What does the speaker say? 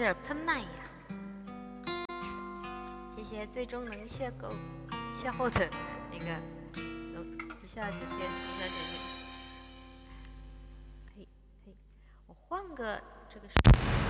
点喷麦呀。谢谢最终能邂逅的那个不下几天，不下几天。嘿，我换个这个。